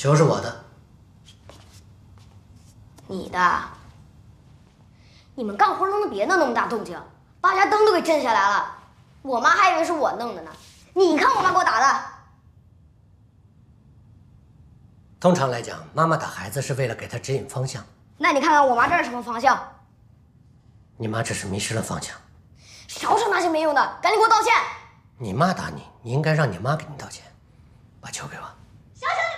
球是我的。 你的？你们干活能别弄那么大动静，把家灯都给震下来了。我妈还以为是我弄的呢。你看我妈给我打的。 通常来讲，妈妈打孩子是为了给他指引方向。 那你看看我妈这是什么方向？ 你妈只是迷失了方向。 少说那些没用的，赶紧给我道歉！ 你妈打你，你应该让你妈给你道歉。把球给我。 小小。